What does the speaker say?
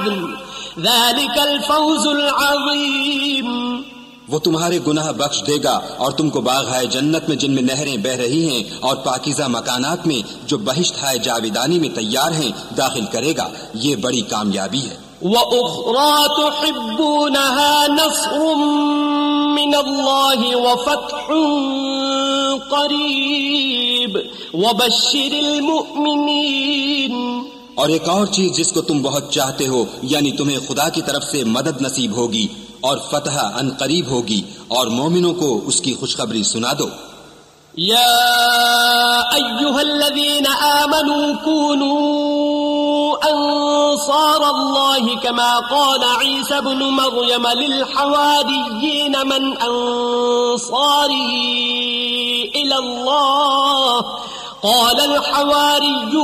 ज़ालिकल फ़ौज़ुल अज़ीम। वो तुम्हारे गुनाह बख्श देगा और तुमको बाग़ जन्नत में जिनमें नहरें बह रही हैं और पाकीज़ा मकानात में जो बहिश्त है जाविदानी में तैयार हैं दाखिल करेगा। ये बड़ी कामयाबी है। व उख़रा तुहिब्बूनहा नस्रुम मिनल्लाहि व फ़त्हुन क़रीब व बश्शिरिल मुअमिनीन। और एक और चीज जिसको तुम बहुत चाहते हो, यानी तुम्हें खुदा की तरफ से मदद नसीब होगी और फतह अनकरीब होगी, और मोमिनों को उसकी खुशखबरी सुना दो। या अय्युहल्लज़ीना आमनू कूनू अंसारल्लाहि कमा क़ाला ईसा इब्नु मर्यम लिल हवारिय्यीन मन अंसारी इलल्लाह क़ाला अल हवारिय्यून